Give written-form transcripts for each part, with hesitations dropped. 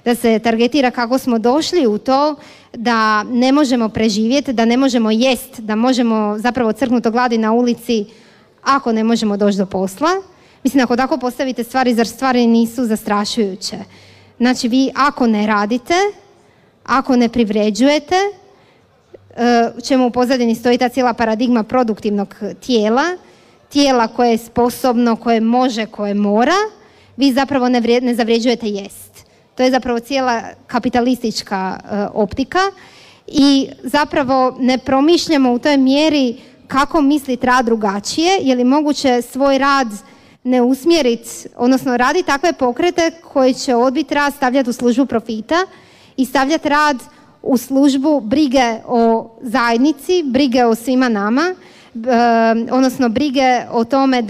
da se targetira kako smo došli u to da ne možemo preživjeti, da ne možemo jest, da možemo zapravo crknuti od gladi na ulici ako ne možemo doći do posla. Mislim, ako tako postavite stvari, zar stvari nisu zastrašujuće? Znači, vi ako ne radite, ako ne privređujete, čemu u pozadini stoji ta cijela paradigma produktivnog tijela koje je sposobno, koje može, koje mora, vi zapravo ne zavređujete jest. To je zapravo cijela kapitalistička optika i zapravo ne promišljamo u toj mjeri kako misliti rad drugačije, je li moguće svoj rad ne usmjeriti, odnosno raditi takve pokrete koji će odbiti rad, stavljati u službu profita i stavljati rad u službu brige o zajednici, brige o svima nama, odnosno brige o tome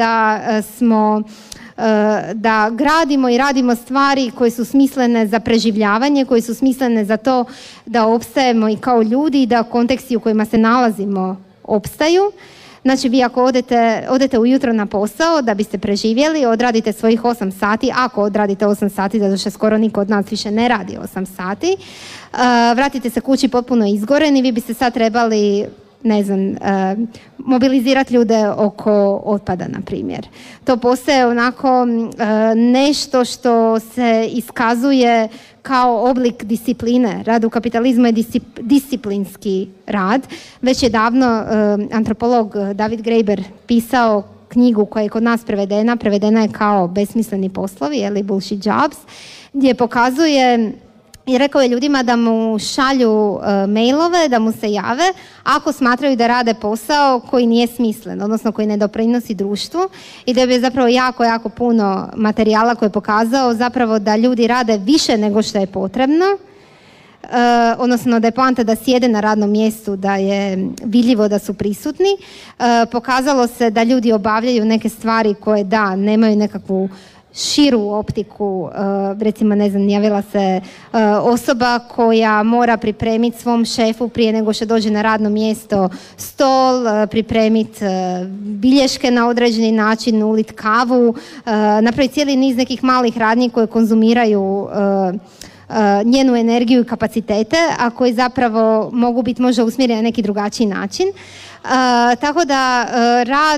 da gradimo i radimo stvari koje su smislene za preživljavanje, koje su smislene za to da opstajemo i kao ljudi i da konteksti u kojima se nalazimo opstaju. Znači, vi ako odete ujutro na posao da biste preživjeli, odradite svojih 8 sati, ako odradite 8 sati, zato što skoro niko od nas više ne radi 8 sati, vratite se kući potpuno izgoreni, vi biste sad trebali, ne znam, mobilizirati ljude oko otpada, na primjer. To postaje onako nešto što se iskazuje kao oblik discipline. Rad u kapitalizmu je disciplinski rad. Već je davno antropolog David Graeber pisao knjigu koja je kod nas prevedena je kao besmisleni poslovi, ili bullshit jobs, gdje pokazuje i rekao je ljudima da mu šalju mailove, da mu se jave ako smatraju da rade posao koji nije smislen, odnosno koji ne doprinosi društvu, i da bi zapravo jako puno materijala koji je pokazao zapravo da ljudi rade više nego što je potrebno, odnosno da je poanta da sjede na radnom mjestu, da je vidljivo da su prisutni. Pokazalo se da ljudi obavljaju neke stvari koje nemaju nekakvu širu optiku, recimo, ne znam, javila se osoba koja mora pripremiti svom šefu prije nego što dođe na radno mjesto stol, pripremiti bilješke na određeni način, ulit kavu, napraviti cijeli niz nekih malih radnji koje konzumiraju njenu energiju i kapacitete, a koji zapravo mogu biti možda usmjereni na neki drugačiji način. Tako da rad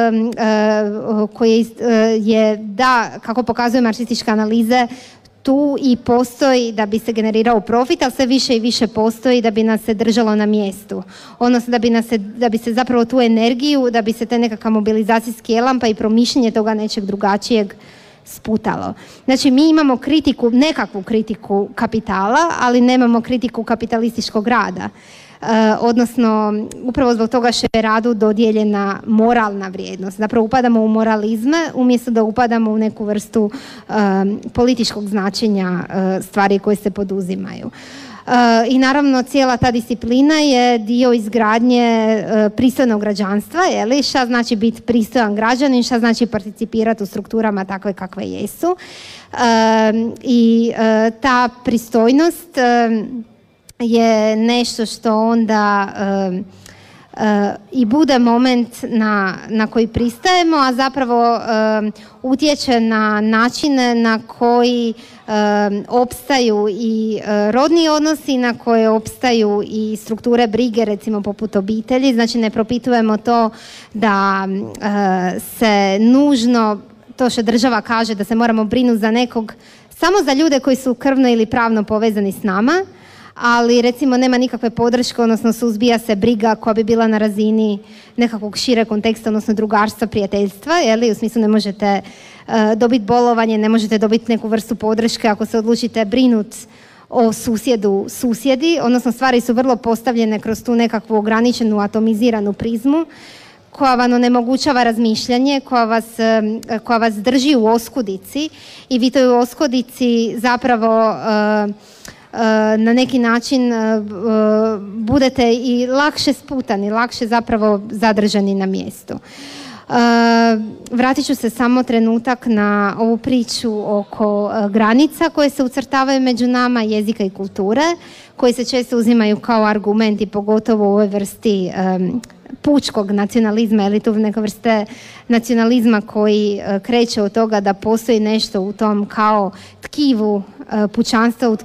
koji je, kako pokazuje marksističke analize, tu i postoji da bi se generirao profit, ali sve više i više postoji da bi nas se držalo na mjestu. Odnosno da bi se zapravo tu energiju, da bi se te nekakav mobilizacijski elan pa i promišljanje toga nečeg drugačijeg sputalo. Znači, mi imamo nekakvu kritiku kapitala, ali nemamo kritiku kapitalističkog rada. Odnosno, upravo zbog toga što je radu dodijeljena moralna vrijednost. Zapravo upadamo u moralizme umjesto da upadamo u neku vrstu političkog značenja stvari koje se poduzimaju. I naravno cijela ta disciplina je dio izgradnje pristojnog građanstva, šta znači biti pristojan građanin, šta znači participirati u strukturama takve kakve jesu. I ta pristojnost je nešto što onda i bude moment na koji pristajemo, a zapravo utječe na načine na koji opstaju i rodni odnosi, na koje opstaju i strukture brige, recimo poput obitelji. Znači, ne propitujemo to da se nužno, to što država kaže da se moramo brinuti za nekog, samo za ljude koji su krvno ili pravno povezani s nama, ali recimo nema nikakve podrške, odnosno suzbija se briga koja bi bila na razini nekakvog šire konteksta, odnosno drugarstva, prijateljstva, u smislu ne možete dobiti bolovanje, ne možete dobiti neku vrstu podrške ako se odlučite brinuti o susjedi, odnosno stvari su vrlo postavljene kroz tu nekakvu ograničenu atomiziranu prizmu koja vam onemogućava razmišljanje, koja vas drži u oskudici i vi toj oskudici zapravo na neki način budete i lakše sputani, lakše zapravo zadržani na mjestu. Vratit ću se samo trenutak na ovu priču oko granica koje se ucrtavaju među nama, jezika i kulture, koji se često uzimaju kao argumenti, pogotovo u ovoj vrsti pučkog nacionalizma, ili tu neka vrste nacionalizma koji kreće od toga da postoji nešto u tom kao tkivu pučanstva, u